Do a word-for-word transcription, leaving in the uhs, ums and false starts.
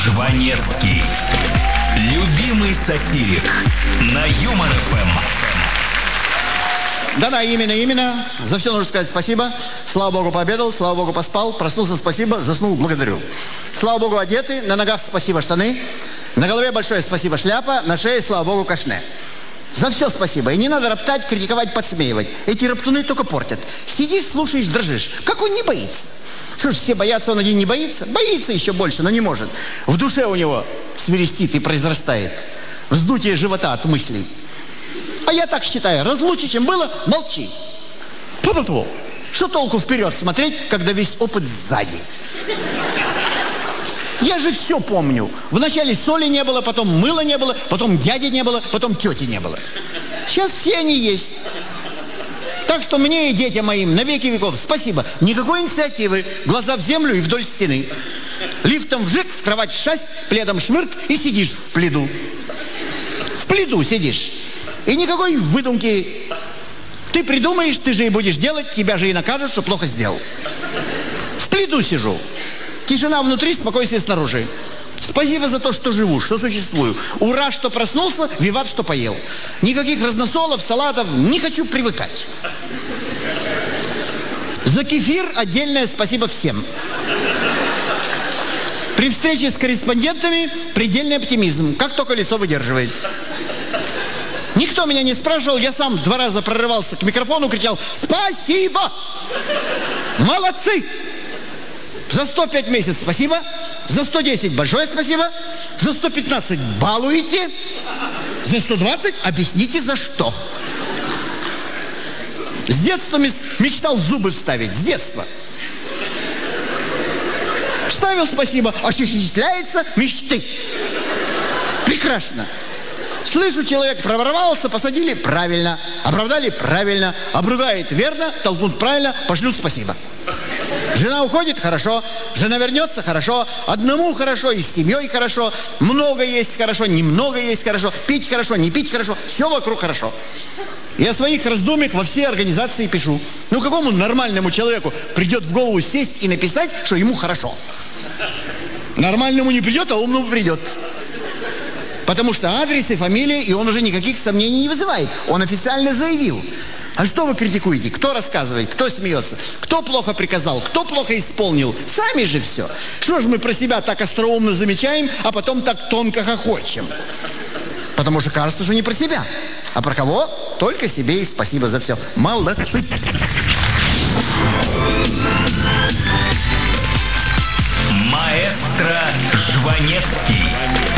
Жванецкий. Любимый сатирик на Юмор эф эм. Да-да, именно, именно. За все нужно сказать спасибо. Слава Богу, пообедал, слава Богу, поспал. Проснулся, спасибо, заснул, благодарю. Слава Богу, одеты. На ногах спасибо, штаны. На голове большое спасибо, шляпа. На шее, слава Богу, кашне. За все спасибо. И не надо роптать, критиковать, подсмеивать. Эти роптуны только портят. Сидишь, слушаешь, дрожишь. Как он не боится? Что ж, все боятся, он один не боится? Боится еще больше, но не может. В душе у него свирестит и произрастает вздутие живота от мыслей. А я так считаю, разлучи, чем было, молчи. Пу-пу-пу. Что толку вперед смотреть, когда весь опыт сзади? Я же все помню. Вначале соли не было, потом мыла не было, потом дяди не было, потом тети не было. Сейчас все они есть. Так что мне и детям моим на веки веков спасибо. Никакой инициативы. Глаза в землю и вдоль стены. Лифтом вжик, в кровать шасть, пледом швырк и сидишь в пледу. В пледу сидишь. И никакой выдумки. Ты придумаешь, ты же и будешь делать, тебя же и накажут, что плохо сделал. В пледу сижу. Тишина внутри, спокойствие снаружи. Спасибо за то, что живу, что существую. Ура, что проснулся, виват, что поел. Никаких разносолов, салатов, не хочу привыкать. За кефир отдельное спасибо всем. При встрече с корреспондентами предельный оптимизм, как только лицо выдерживает. Никто меня не спрашивал, я сам два раза прорывался к микрофону, кричал «Спасибо! Молодцы! За сто пять месяцев спасибо, за сто десять большое спасибо, за сто пятнадцать балуете, за сто двадцать объясните за что». С детства мечтал зубы вставить, с детства. Вставил спасибо, осуществляется мечты. Прекрасно. Слышу, человек проворовался, посадили правильно, оправдали правильно, обругает верно, толкнут правильно, пошлют спасибо. Жена уходит, хорошо. Жена вернется, хорошо. Одному хорошо, и с семьей хорошо. Много есть хорошо, немного есть хорошо. Пить хорошо, не пить хорошо. Все вокруг хорошо. Я своих раздумьях во все организации пишу. Ну, какому нормальному человеку придет в голову сесть и написать, что ему хорошо? Нормальному не придет, а умному придет. Потому что адрес и фамилия, и он уже никаких сомнений не вызывает. Он официально заявил. А что вы критикуете? Кто рассказывает? Кто смеется? Кто плохо приказал? Кто плохо исполнил? Сами же все. Что ж мы про себя так остроумно замечаем, а потом так тонко хохочем? Потому что кажется, что не про себя. А про кого? Только себе и спасибо за все. Молодцы! Маэстро Жванецкий.